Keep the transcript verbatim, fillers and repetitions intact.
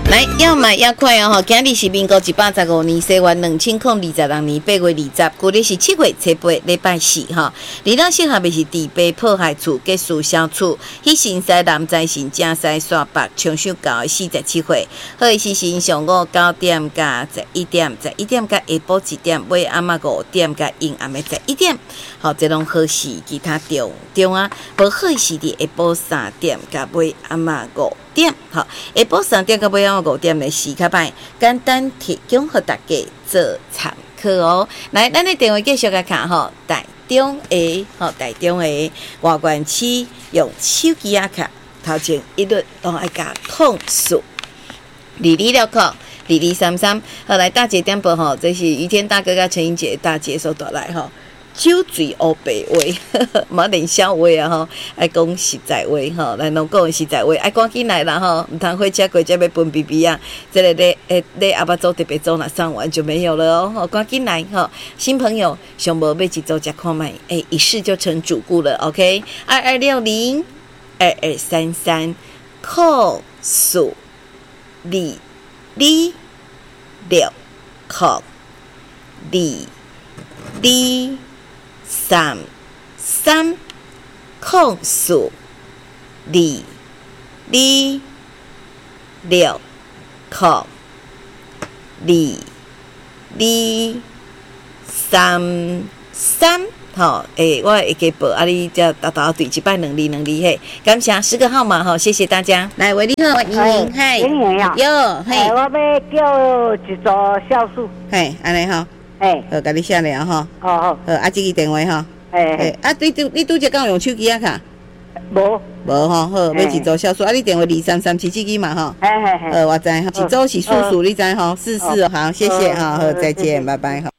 来，要买要快哦！吼，今日是民国一百十五年西元两千零二十六年八月二十，古日是七月七八礼拜四哈。而咱适合的是地北破坏处、结束小处，迄新西南在新正西刷北长寿高的四十七岁。好的时辰上午九点加十一点，十一点加下晡一点，尾暗嘛五点加阴暗的十一点。好，这拢好事，其他中中啊，无好事的下晡三点加尾暗嘛五点。好，下晡三点到尾暗嘛五点的时较歹，简单提供给大家做参考哦。来，咱的电话继续来看吼，台中的吼，台中的外关区用手机啊卡，头前一律都爱加控诉，二二六扣，二二三三。好，来大姐点播吼，这是于天大哥跟陈英杰大姐所带来吼。酒醉黑白话，莫连笑话啊吼，爱讲实在话吼，来拢讲实在话，爱赶紧来啦吼，唔通火车过节要分 B B 啊，这个咧诶咧阿爸做特别做，那上完就没有了哦，吼，赶紧来吼，新朋友上无要一周食看卖，诶，一试就成主顾了 ，OK， 二二六零二二三三，控诉二二六控二二。三三控诉二二六控二二三三，好，诶，我会给报啊，你只达到对一百两二两二嘿，感谢十个号码哈，谢谢大家。来，喂，你好，莹莹，嗨， 莹莹呀， 哟，嘿， 我要叫一组酵素， 嘿，安尼哈。 哎， 好，甲你写了吼。 好好。 好，啊，这个电话吼。 哎哎，啊，你拄你拄则讲用手机啊卡？ 无。 无吼，好，要一组酵素，啊，你电话二三三七七几嘛吼。 嘿嘿嘿。 呃，我知，一组是素素，你知吼，四四，好，谢谢哈，好，再见，拜拜，好。